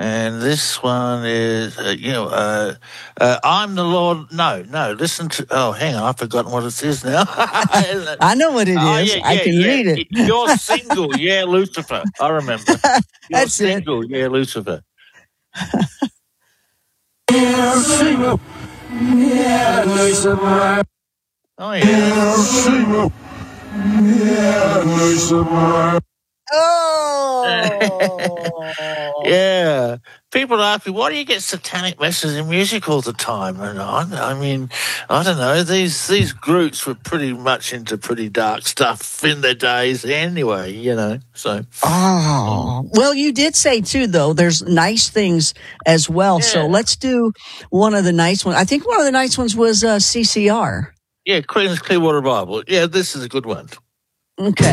And this one is, I'm the Lord. No, listen to, hang on, I've forgotten what it is now. I know what it is. I can read it. You're single, yeah, Lucifer. I remember. You're That's single, yeah, Lucifer. Yeah, single. Yeah, Lucifer. Oh, yeah. Single. Yeah, Lucifer. Oh, yeah. People ask me, why do you get satanic messages in music all the time? And I mean, I don't know. These groups were pretty much into pretty dark stuff in their days anyway, so. Oh, well, you did say too, though, there's nice things as well. Yeah. So let's do one of the nice ones. I think one of the nice ones was CCR. Yeah, Creedence Clearwater Revival. Yeah, this is a good one. Okay.